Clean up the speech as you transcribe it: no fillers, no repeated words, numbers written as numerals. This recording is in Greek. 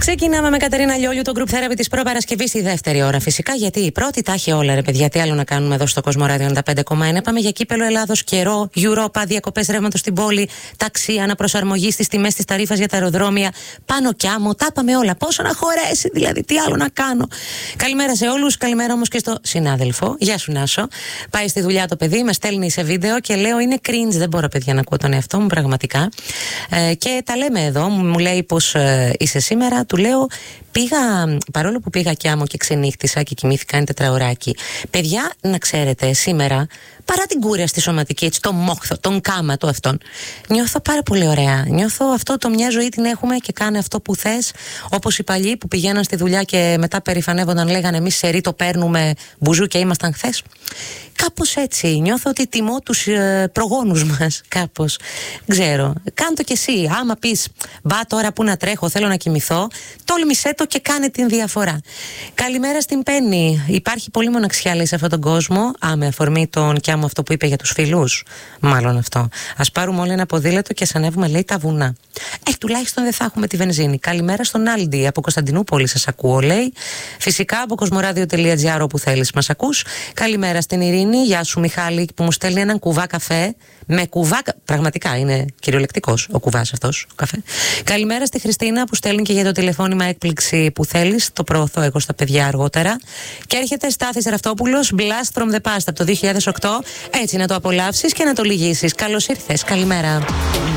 Ξεκινάμε με Κατερίνα Λιόλιου, το Group Therapy της προπαρασκευής στη δεύτερη ώρα. Φυσικά, γιατί η πρώτη τα έχει όλα, ρε παιδιά. Τι άλλο να κάνουμε εδώ στο Κοσμοράδιο 95,1. Πάμε για κύπελο Ελλάδος, καιρό, Europa, διακοπές ρεύματος στην πόλη, ταξί, αναπροσαρμογή στις τιμές της ταρίφας για τα αεροδρόμια, πάνω κι άμμο. Τα είπαμε όλα. Πόσο να χωρέσει, δηλαδή, τι άλλο να κάνω. Καλημέρα σε όλους. Καλημέρα όμως και στο συνάδελφο. Γεια σου, Νάσο. Πάει στη δουλειά το παιδί, με στέλνει σε βίντεο και λέω είναι cringe. Δεν μπορώ, παιδιά, να ακούω τον εαυτό μου, πραγματικά. Και τα λέμε εδώ. Μου λέει πως είσαι σήμερα. Του λέω, παρόλο που πήγα κι άμμο και ξενύχτησα και κοιμήθηκα ένα τετραωράκι. Παιδιά, να ξέρετε, σήμερα, παρά την κούρια στη σωματική, έτσι, τον μόχθο, τον κάματο αυτόν, νιώθω πάρα πολύ ωραία. Νιώθω αυτό το μια ζωή την έχουμε και κάνε αυτό που θες. Όπως οι παλιοί που πηγαίναν στη δουλειά και μετά περηφανεύονταν, λέγανε εμείς σε το παίρνουμε μπουζού και ήμασταν χθες. Κάπως έτσι. Νιώθω ότι τιμώ τους προγόνους μας. Κάπως. Ξέρω. Κάν το κι εσύ. Άμα πεις, μπα τώρα που να τρέχω, θέλω να κοιμηθώ, τόλμησέ το και κάνε την διαφορά. Καλημέρα στην Πέννη. Υπάρχει πολύ μοναξιά, λέει, σε αυτόν τον κόσμο. Με αφορμή τον Κιάμο αυτό που είπε για τους φιλούς. Μάλλον αυτό. Ας πάρουμε όλοι ένα ποδήλατο και ας ανέβουμε, λέει, τα βουνά. Τουλάχιστον δεν θα έχουμε τη βενζίνη. Καλημέρα στον Άλντι. Από Κωνσταντινούπολη σας ακούω, λέει. Φυσικά από κοσμοράδιο.gr όπου θέλεις μας ακούς. Καλημέρα στην Ειρήνη. Γεια σου, Μιχάλη, που μου στέλνει έναν κουβά καφέ. Με κουβά. Πραγματικά είναι κυριολεκτικός ο κουβάς αυτός ο καφέ. Καλημέρα στη Χριστίνα που στέλνει και για το τηλεφώνημα έκπληξη που θέλεις. Το προωθώ εγώ στα παιδιά αργότερα. Και έρχεται Στάθης Ραφτόπουλος, Blast from the Past από το 2008. Έτσι να το απολαύσεις και να το λυγίσεις. Καλώς ήρθες. Καλημέρα.